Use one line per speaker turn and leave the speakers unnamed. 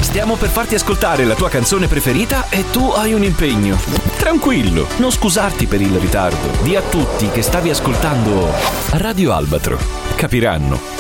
Stiamo per farti ascoltare la tua canzone preferita e tu hai un impegno. Tranquillo, non scusarti per il ritardo. Di a tutti che stavi ascoltando Radio Albatro. Capiranno.